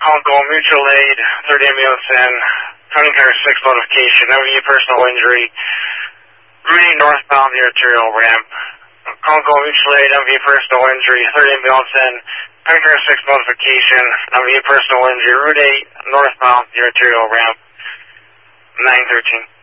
Congo Mutual Aid, 30 ambulance in, County Car 6 notification, MV personal injury, Route 8 northbound the arterial ramp. Congo Mutual Aid, MV personal injury, 30 ambulance in, County Car 6 notification, MV personal injury, Route 8 northbound the arterial ramp, 913.